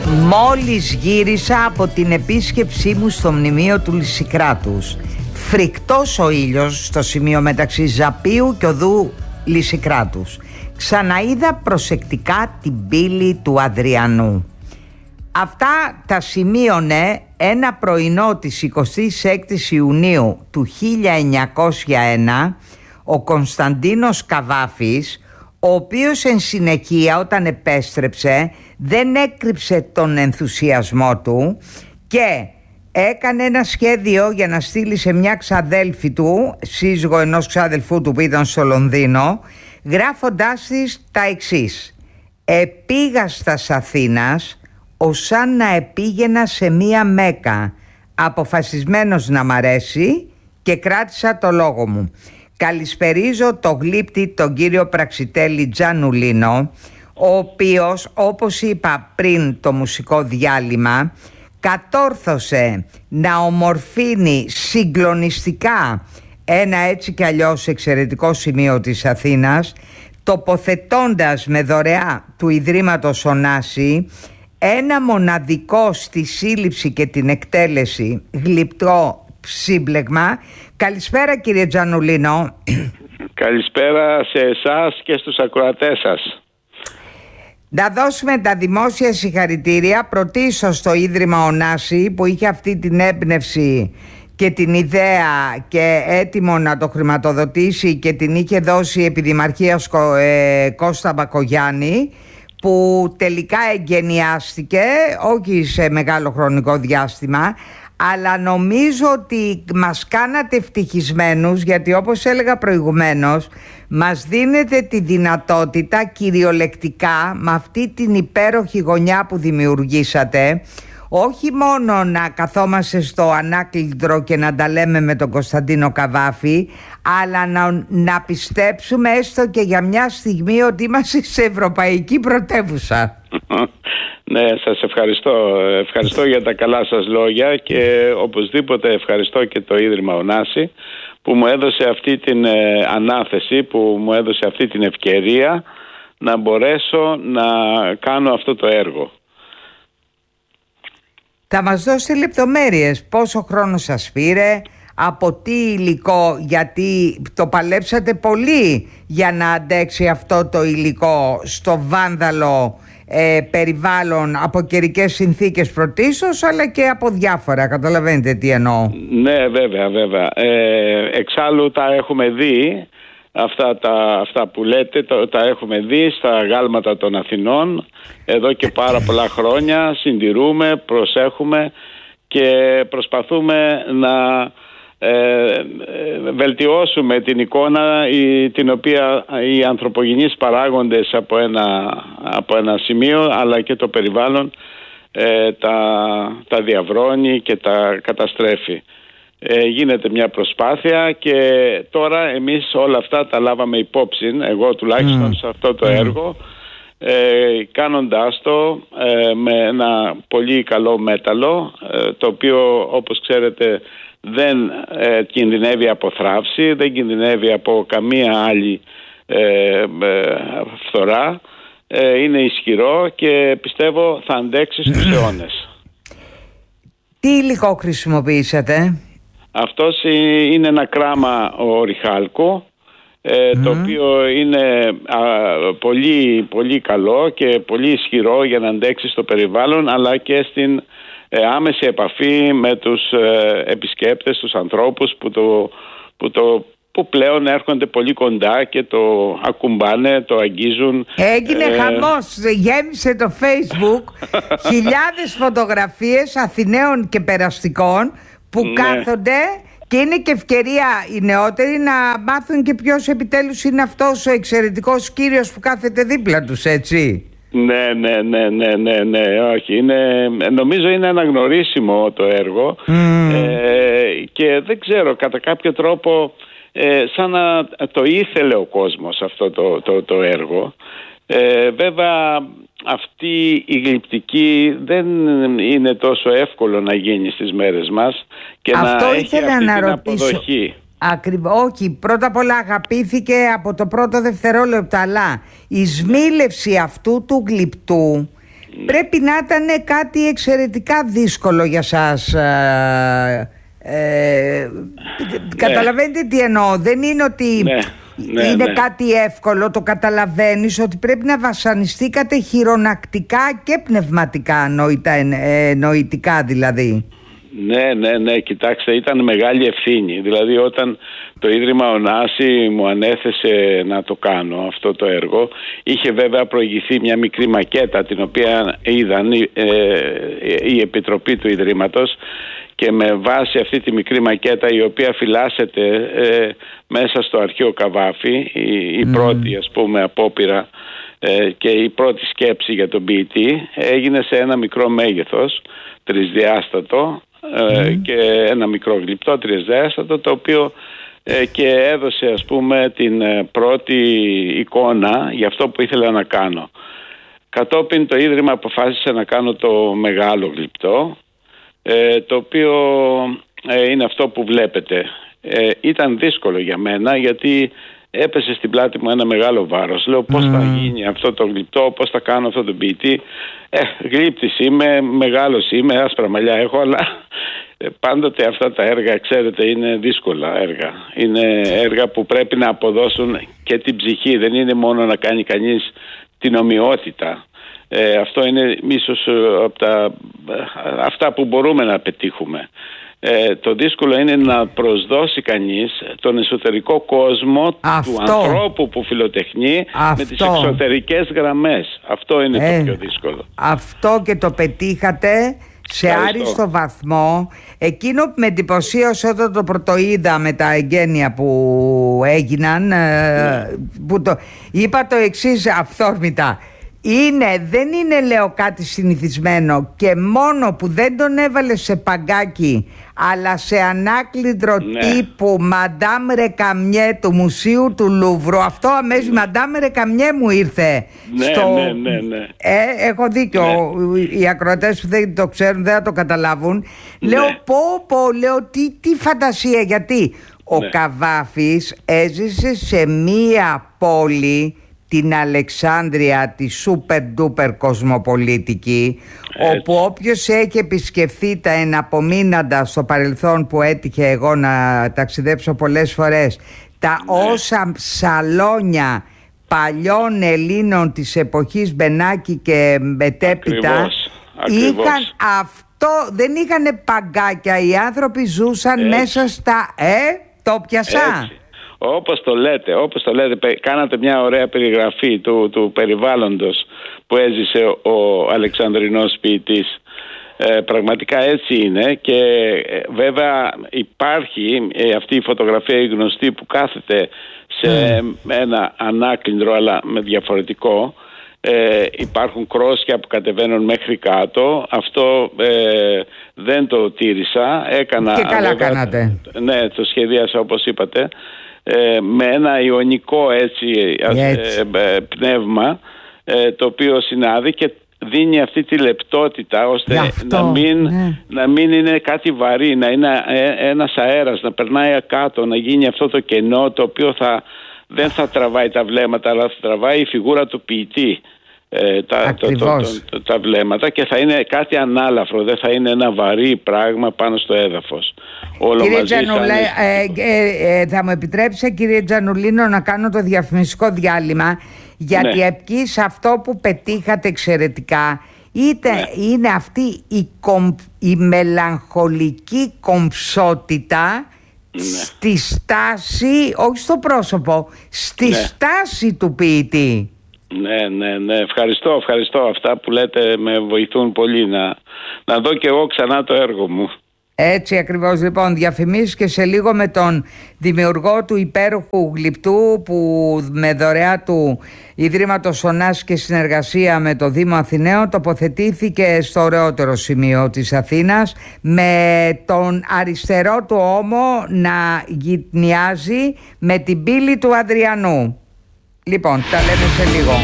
Μόλις γύρισα από την επίσκεψή μου στο μνημείο του Λυσικράτους. Φρικτός ο ήλιος στο σημείο μεταξύ Ζαπίου και οδού Λυσικράτους. Ξαναείδα προσεκτικά την πύλη του Αδριανού. Αυτά τα σημείωνε ένα πρωινό της 26ης Ιουνίου του 1901 ο Κωνσταντίνος Καβάφης, ο οποίος εν συνεχεία όταν επέστρεψε δεν έκρυψε τον ενθουσιασμό του και έκανε ένα σχέδιο για να στείλει σε μια ξαδέλφη του, σύζυγο ενός ξάδελφού του που ήταν στο Λονδίνο, γράφοντάς της τα εξής: «Επήγαστας Αθήνας, σαν να επήγαινα σε μία Μέκα, αποφασισμένος να μ' αρέσει και κράτησα το λόγο μου. Καλησπερίζω το γλύπτη τον κύριο Πραξιτέλη Τζανουλίνο, ο οποίος, όπως είπα πριν το μουσικό διάλειμμα, κατόρθωσε να ομορφύνει συγκλονιστικά ένα έτσι κι αλλιώς εξαιρετικό σημείο της Αθήνας, τοποθετώντας με δωρεά του Ιδρύματος Ωνάση ένα μοναδικό στη σύλληψη και την εκτέλεση γλυπτό σύμπλεγμα». Καλησπέρα κύριε Τζανουλίνο. Καλησπέρα σε εσάς και στους ακροατές σας. Να δώσουμε τα δημόσια συγχαρητήρια πρωτίστως στο Ίδρυμα Ωνάση που είχε αυτή την έμπνευση και την ιδέα και έτοιμο να το χρηματοδοτήσει και την είχε δώσει επί Δημαρχίας Κώστα Μπακογιάννη, που τελικά εγκαινιάστηκε όχι σε μεγάλο χρονικό διάστημα, αλλά νομίζω ότι μας κάνατε ευτυχισμένους, γιατί όπως έλεγα προηγουμένως μας δίνετε τη δυνατότητα κυριολεκτικά με αυτή την υπέροχη γωνιά που δημιουργήσατε όχι μόνο να καθόμαστε στο ανάκλητρο και να τα λέμε με τον Κωνσταντίνο Καβάφη, αλλά να πιστέψουμε έστω και για μια στιγμή ότι είμαστε σε ευρωπαϊκή πρωτεύουσα. Ναι, σας ευχαριστώ. Ευχαριστώ για τα καλά σας λόγια και οπωσδήποτε ευχαριστώ και το Ίδρυμα Ωνάση που μου έδωσε αυτή την ανάθεση, που μου έδωσε αυτή την ευκαιρία να μπορέσω να κάνω αυτό το έργο. Θα μας δώσετε λεπτομέρειες, πόσο χρόνο σας πήρε, από τι υλικό, γιατί το παλέψατε πολύ για να αντέξει αυτό το υλικό στο βάνδαλο περιβάλλον, από καιρικές συνθήκες πρωτίστως, αλλά και από διάφορα, καταλαβαίνετε τι εννοώ. Ναι, βέβαια. Εξάλλου τα έχουμε δει, αυτά που λέτε, τα έχουμε δει στα γάλματα των Αθηνών εδώ και πάρα πολλά χρόνια. Συντηρούμε, προσέχουμε και προσπαθούμε να βελτιώσουμε την εικόνα την οποία οι ανθρωπογενείς παράγοντες από ένα σημείο αλλά και το περιβάλλον τα διαβρώνει και τα καταστρέφει. Γίνεται μια προσπάθεια και τώρα εμείς όλα αυτά τα λάβαμε υπόψη, εγώ τουλάχιστον σε αυτό το έργο, κάνοντάς το με ένα πολύ καλό μέταλλο, το οποίο όπως ξέρετε δεν κινδυνεύει από θράψη, δεν κινδυνεύει από καμία άλλη φθορά, είναι ισχυρό και πιστεύω θα αντέξει στους αιώνες. Τι υλικό χρησιμοποιήσατε? Αυτός είναι ένα κράμα οριχάλκο, το οποίο είναι πολύ, πολύ καλό και πολύ ισχυρό για να αντέξει στο περιβάλλον αλλά και στην άμεση επαφή με τους επισκέπτες, τους ανθρώπους που πλέον έρχονται πολύ κοντά και το ακουμπάνε, το αγγίζουν. Έγινε χαμός, γέμισε το Facebook χιλιάδες φωτογραφίες Αθηναίων και περαστικών που κάθονται και είναι και ευκαιρία οι νεότεροι να μάθουν και ποιος επιτέλους είναι αυτός ο εξαιρετικός κύριος που κάθεται δίπλα τους, έτσι. Ναι, όχι. Νομίζω είναι αναγνωρίσιμο το έργο και δεν ξέρω, κατά κάποιο τρόπο σαν να το ήθελε ο κόσμος αυτό το έργο. Βέβαια αυτή η γλυπτική δεν είναι τόσο εύκολο να γίνει στις μέρες μας και αυτό να έχει αυτή την αποδοχή. Όχι, πρώτα απ' όλα αγαπήθηκε από το πρώτο δευτερόλεπτο, αλλά η σμήλευση αυτού του γλυπτού Πρέπει να ήταν κάτι εξαιρετικά δύσκολο για σας. Καταλαβαίνετε τι εννοώ? Δεν είναι ότι είναι κάτι εύκολο. Το καταλαβαίνεις ότι πρέπει να βασανιστήκατε χειρονακτικά και πνευματικά, νοητικά δηλαδή. Ναι, κοιτάξτε, ήταν μεγάλη ευθύνη. Δηλαδή όταν το Ίδρυμα Ωνάση μου ανέθεσε να το κάνω αυτό το έργο, είχε βέβαια προηγηθεί μια μικρή μακέτα την οποία είδαν η Επιτροπή του Ιδρύματος, και με βάση αυτή τη μικρή μακέτα, η οποία φυλάσσεται μέσα στο αρχείο Καβάφη, η πρώτη ας πούμε απόπειρα και η πρώτη σκέψη για τον ποιητή, έγινε σε ένα μικρό μέγεθος, τρισδιάστατο, και ένα μικρό γλυπτό τρισδιάστατο, το οποίο και έδωσε ας πούμε την πρώτη εικόνα για αυτό που ήθελα να κάνω. Κατόπιν το Ίδρυμα αποφάσισε να κάνω το μεγάλο γλυπτό, το οποίο είναι αυτό που βλέπετε. Ήταν δύσκολο για μένα, γιατί έπεσε στην πλάτη μου ένα μεγάλο βάρος. Λέω πώς θα γίνει αυτό το γλυπτό, πώς θα κάνω αυτό το ποιητή. Γλύπτης είμαι, μεγάλος είμαι, άσπρα μαλλιά έχω, αλλά πάντοτε αυτά τα έργα, ξέρετε, είναι δύσκολα έργα. Είναι έργα που πρέπει να αποδώσουν και την ψυχή. Δεν είναι μόνο να κάνει κανείς την ομοιότητα. Αυτό είναι ίσως από αυτά που μπορούμε να πετύχουμε. Το δύσκολο είναι να προσδώσει κανείς τον εσωτερικό κόσμο του ανθρώπου που φιλοτεχνεί με τις εξωτερικές γραμμές. Αυτό είναι το πιο δύσκολο. Αυτό και το πετύχατε σε άριστο βαθμό. Εκείνο που με εντυπωσίασε όταν το πρωτοείδα με τα εγγένεια που έγιναν, που είπα το εξής αυθόρμητα: δεν είναι, λέω, κάτι συνηθισμένο, και μόνο που δεν τον έβαλε σε παγκάκι αλλά σε ανάκλητρο τύπου Μαντάμ Ρεκαμιέ του Μουσείου του Λούβρου, αυτό αμέσως Μαντάμ Ρεκαμιέ μου ήρθε. Ναι. Έχω δίκιο. Οι ακροατές που δεν το ξέρουν δεν θα το καταλάβουν. Λέω λέω τι φαντασία, γιατί ο Καβάφης έζησε σε μία πόλη, την Αλεξάνδρεια, τη σούπερ ντούπερ κοσμοπολίτικη, όπου όποιος έχει επισκεφθεί τα εναπομείναντα στο παρελθόν, που έτυχε εγώ να ταξιδέψω πολλές φορές, τα όσα σαλόνια παλιών Ελλήνων της εποχής Μπενάκη και μετέπειτα, είχαν αυτό, δεν είχαν παγκάκια, οι άνθρωποι ζούσαν μέσα στα το πιασά. Όπως το λέτε, κάνατε μια ωραία περιγραφή του περιβάλλοντος που έζησε ο Αλεξανδρινός ποιητής. Πραγματικά έτσι είναι, και βέβαια υπάρχει αυτή η φωτογραφία, η γνωστή, που κάθεται σε ένα ανάκλυντρο αλλά με διαφορετικό. Υπάρχουν κρόσια που κατεβαίνουν μέχρι κάτω. Αυτό δεν το τήρησα. Έκανα, και καλά κάνατε. Ναι, το σχεδίασα όπως είπατε, με ένα ιωνικό πνεύμα, το οποίο συνάδει και δίνει αυτή τη λεπτότητα, ώστε να μην είναι κάτι βαρύ, να είναι ένας αέρας, να περνάει κάτω, να γίνει αυτό το κενό, το οποίο δεν θα τραβάει τα βλέμματα, αλλά θα τραβάει η φιγούρα του ποιητή τα βλέμματα, και θα είναι κάτι ανάλαφρο, δεν θα είναι ένα βαρύ πράγμα πάνω στο έδαφος. Κύριε Τζανουλέ, θα μου επιτρέψετε, κύριε Τζανουλίνο, να κάνω το διαφημιστικό διάλειμμα, γιατί επικείς αυτό που πετύχατε εξαιρετικά είναι αυτή η μελαγχολική κομψότητα στη στάση, όχι στο πρόσωπο, στη στάση του ποιητή. Ναι, ευχαριστώ. Αυτά που λέτε με βοηθούν πολύ να δω και εγώ ξανά το έργο μου. Έτσι ακριβώς. Λοιπόν, διαφημίσεις και σε λίγο με τον δημιουργό του υπέροχου γλυπτού, που με δωρεά του Ιδρύματος Ωνάση και συνεργασία με το Δήμο Αθηναίων τοποθετήθηκε στο ωραιότερο σημείο της Αθήνας, με τον αριστερό του ώμο να γυτνιάζει με την πύλη του Αδριανού. Λοιπόν, τα λέμε σε λίγο.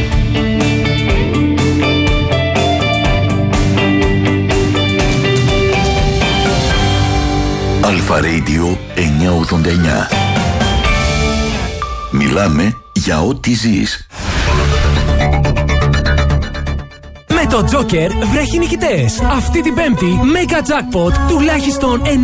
Αλφα Radio 989. Μιλάμε για ό,τι ζεις. Με το Joker βρέχει νικητές. Αυτή την Πέμπτη, Mega Jackpot τουλάχιστον 9.200.000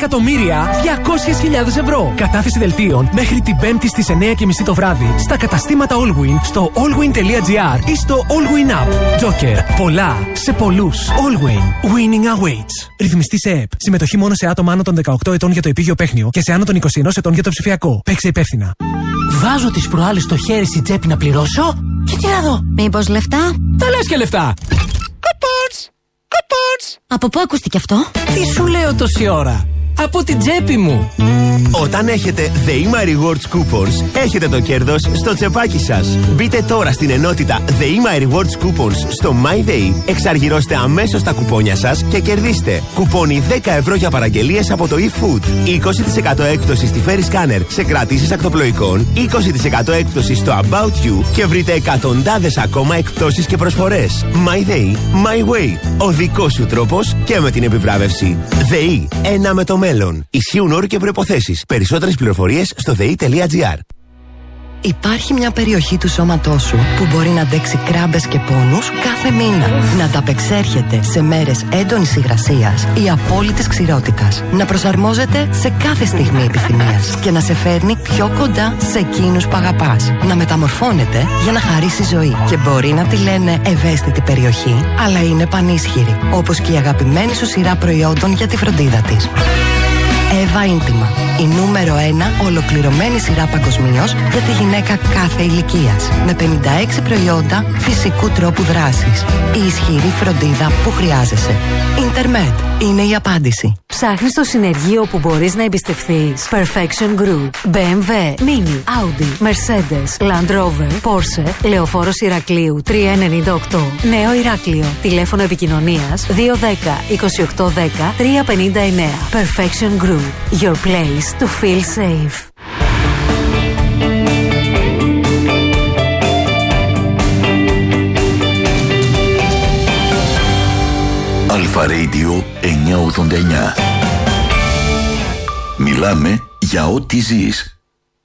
ευρώ. Κατάθεση δελτίων μέχρι την Πέμπτη στις 9:30 το βράδυ στα καταστήματα Allwyn, στο allwyn.gr ή στο Allwyn App. Joker. Πολλά σε πολλούς. Allwyn. Winning awaits. Ρυθμιστή σε ΕΠ. Συμμετοχή μόνο σε άτομα άνω των 18 ετών για το επίγειο παίχνιο και σε άνω των 21 ετών για το ψηφιακό. Παίξε υπεύθυνα. Βάζω τις προάλλες το χέρι στην τσέπη να πληρώσω και τι να δω. Μήπως λεφτά? Τα λες και λεφτά. Κουπόνς. Από πού ακούστηκε αυτό? Τι σου λέω τόση ώρα? Από την τσέπη μου. Όταν έχετε The My Rewards Coupons, έχετε το κέρδος στο τσεπάκι σας. Μπείτε τώρα στην ενότητα The My Rewards Coupons στο MyDay, εξαργυρώστε αμέσως τα κουπόνια σας και κερδίστε κουπόνι 10 ευρώ για παραγγελίες από το eFood, 20% έκπτωση στη Ferry Scanner σε κρατήσεις ακτοπλοϊκών, 20% έκπτωση στο About You και βρείτε εκατοντάδες ακόμα εκπτώσεις και προσφορές. MyDay, My Way. Ο δικός σου τρόπος και με την επιβράβευση. ΔΕΗ, ένα με το μέλλον. Ισχύουν όροι και προϋποθέσεις. Περισσότερες πληροφορίες στο ΔΕΗ.gr. Υπάρχει μια περιοχή του σώματός σου που μπορεί να αντέξει κράμπες και πόνους κάθε μήνα. Να ανταπεξέρχεται σε μέρες έντονης υγρασίας ή απόλυτης ξηρότητας. Να προσαρμόζεται σε κάθε στιγμή επιθυμίας και να σε φέρνει πιο κοντά σε εκείνους που αγαπάς. Να μεταμορφώνεται για να χαρίσει ζωή. Και μπορεί να τη λένε ευαίσθητη περιοχή, αλλά είναι πανίσχυρη. Όπως και η αγαπημένη σου σειρά προϊόντων για τη φροντίδα της. Εύα Ίντιμα. Η νούμερο 1 ολοκληρωμένη σειρά παγκοσμίως για τη γυναίκα κάθε ηλικίας. Με 56 προϊόντα φυσικού τρόπου δράσης. Η ισχυρή φροντίδα που χρειάζεσαι. Ιντερμετ είναι η απάντηση. Ψάχνεις το συνεργείο που μπορείς να εμπιστευθείς. Perfection Group. BMW, Mini, Audi, Mercedes, Land Rover, Porsche, Λεωφόρος Ηρακλείου 398. Νέο Ηράκλειο. Τηλέφωνο επικοινωνίας 210 2810 359. Perfection Group. Your place to feel safe. Αλφα Radio 989. Μιλάμε για ό,τι ζεις.